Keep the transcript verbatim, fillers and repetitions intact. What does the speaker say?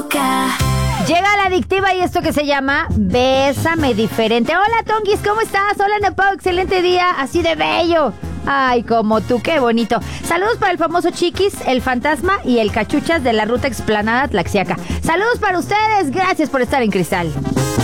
boca. Llega la adictiva y esto que se llama Bésame Diferente. Hola, Tonguis, ¿cómo estás? Hola, Nepal, excelente día, así de bello. Ay, como tú, qué bonito. Saludos para el famoso Chiquis, el Fantasma y el Cachuchas de la ruta explanada Tlaxiaca. Saludos para ustedes, gracias por estar en Cristal.